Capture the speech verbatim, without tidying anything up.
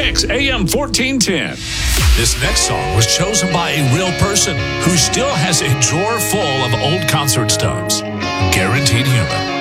Kicks A M fourteen ten. This next song was chosen by a real person who still has a drawer full of old concert stubs. Guaranteed Human.